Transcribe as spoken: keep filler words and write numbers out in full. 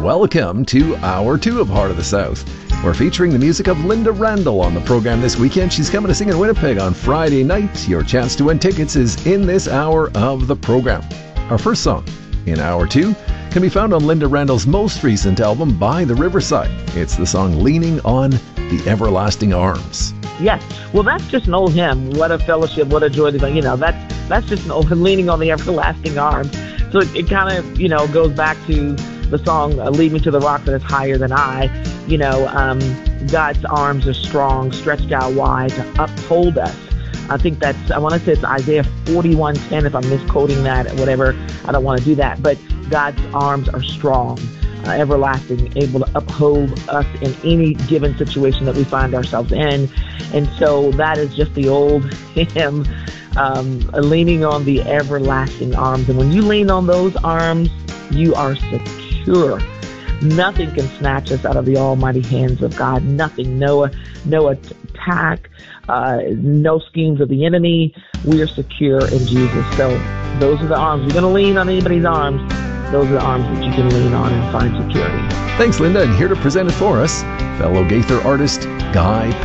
welcome to Hour two of Heart of the South. We're featuring the music of Linda Randall on the program this weekend. She's coming to sing in Winnipeg on Friday night. Your chance to win tickets is in this hour of the program. Our first song in Hour two can be found on Linda Randall's most recent album, By the Riverside. It's the song Leaning on the Everlasting Arms. Yes. Well, that's just an old hymn. What a fellowship, what a joy to go. You know, that's, that's just an old Leaning on the Everlasting Arms. So it, it kind of, you know, goes back to the song, uh, Lead Me to the Rock That Is Higher Than I. You know, um, God's arms are strong, stretched out wide to uphold us. I think that's, I want to say it's Isaiah forty-one ten, if I'm misquoting that, whatever. I don't want to do that. But God's arms are strong, uh, everlasting, able to uphold us in any given situation that we find ourselves in. And so that is just the old hymn, um, leaning on the everlasting arms. And when you lean on those arms, you are secure. Nothing can snatch us out of the almighty hands of God. Nothing. No, no attack, uh, no schemes of the enemy. We are secure in Jesus. So those are the arms. You're going to lean on anybody's arms. Those are the arms that you can lean on and find security. Thanks, Linda. And here to present it for us, fellow Gaither artist Guy